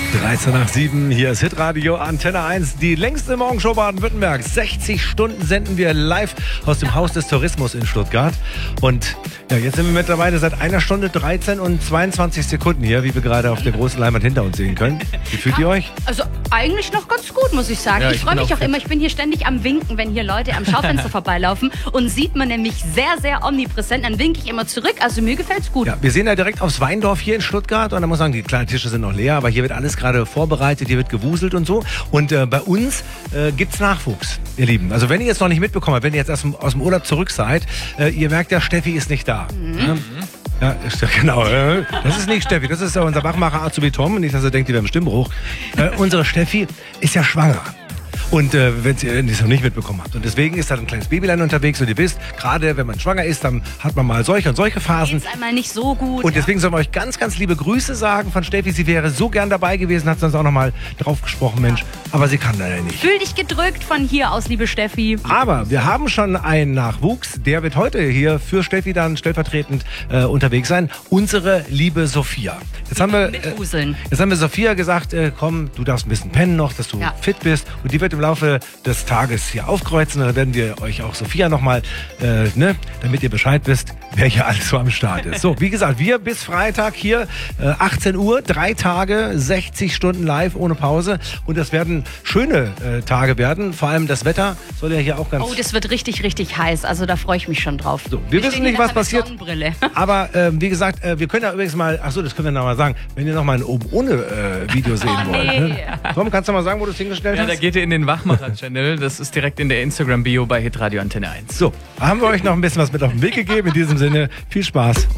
13 nach 7, hier ist Hitradio Antenne 1, die längste Morgenshow Baden-Württemberg. 60 Stunden senden wir live aus dem Haus des Tourismus in Stuttgart. Und ja, jetzt sind wir mittlerweile seit 1 Stunde 13 und 22 Sekunden hier, wie wir gerade auf der großen Leinwand hinter uns sehen können. Wie fühlt ihr euch? Also eigentlich noch ganz gut, muss ich sagen. Ja, ich freue mich auch immer. Ich bin hier ständig am Winken, wenn hier Leute am Schaufenster vorbeilaufen. Und sieht man nämlich sehr, sehr omnipräsent. Dann winke ich immer zurück. Also mir gefällt's gut. Ja, wir sehen ja direkt aufs Weindorf hier in Stuttgart. Und da muss man sagen, die kleinen Tische sind noch leer, aber hier wird alles gerade vorbereitet, hier wird gewuselt und so. Und bei uns gibt's Nachwuchs, ihr Lieben. Also wenn ihr jetzt noch nicht mitbekommen habt, wenn ihr jetzt aus dem Urlaub zurück seid, ihr merkt ja, Steffi ist nicht da. Ja, genau. Das ist nicht Steffi, das ist unser Wachmacher Azubi Tom. Nicht, dass er denkt, die wäre im Stimmbruch. Unsere Steffi ist ja schwanger. Und wenn ihr es noch nicht mitbekommen habt. Und deswegen ist da ein kleines Babylein unterwegs. Und ihr wisst, gerade wenn man schwanger ist, dann hat man mal solche und solche Phasen. Geht's einmal nicht so gut. Und deswegen sollen wir euch ganz, ganz liebe Grüße sagen von Steffi. Sie wäre so gern dabei gewesen, hat sonst auch noch mal drauf gesprochen, Mensch. Aber sie kann leider nicht. Fühl dich gedrückt von hier aus, liebe Steffi. Aber wir haben schon einen Nachwuchs. Der wird heute hier für Steffi dann stellvertretend unterwegs sein. Unsere liebe Sophia. Jetzt haben wir Sophia gesagt, komm, du darfst ein bisschen pennen noch, dass du fit bist. Und die wird im Laufe des Tages hier aufkreuzen. Und dann werden wir euch auch Sophia nochmal, damit ihr Bescheid wisst, wer hier alles so am Start ist. So, wie gesagt, wir bis Freitag hier, 18 Uhr, 3 Tage, 60 Stunden live ohne Pause. Und das werden schöne Tage werden. Vor allem das Wetter soll ja hier auch ganz... Oh, das wird richtig, richtig heiß. Also da freue ich mich schon drauf. So, wir wissen nicht, was passiert. Aber wie gesagt, wir können ja übrigens mal, achso, das können wir nochmal sagen, wenn ihr nochmal ein Oben ohne Video sehen wollt. Ne? Tom, kannst du mal sagen, wo du es hingestellt hast? Ja, da geht ihr in den Wachmacher-Channel. Das ist direkt in der Instagram-Bio bei Hitradio Antenne 1. So, haben wir euch noch ein bisschen was mit auf den Weg gegeben. In diesem Sinne, viel Spaß.